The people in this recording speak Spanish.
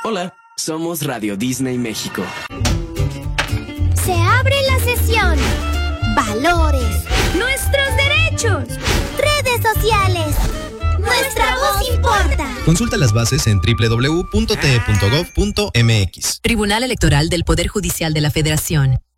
Hola, somos Radio Disney México. Se abre la sesión. Valores. Nuestros derechos. Redes sociales. Nuestra voz importa. Consulta las bases en www.te.gov.mx. Tribunal Electoral del Poder Judicial de la Federación.